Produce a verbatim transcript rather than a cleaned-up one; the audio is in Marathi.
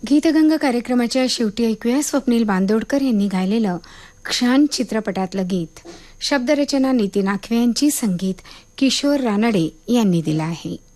गीतगंगा कार्यक्रमाच्या शेवटी ऐकूया स्वप्नील बांदोडकर यांनी गायलेलं क्षाण चित्रपटातलं गीत. शब्दरचना नितीन आखवे यांची, संगीत किशोर रानडे यांनी दिलं आहे.